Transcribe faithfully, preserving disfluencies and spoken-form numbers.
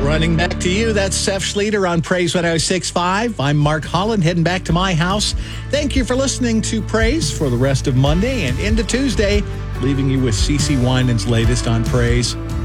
Running back to you, that's Seth Schleter on Praise one oh six point five. I'm Mark Holland, heading back to my house. Thank you for listening to Praise for the rest of Monday and into Tuesday, leaving you with CeCe Winans' latest on Praise.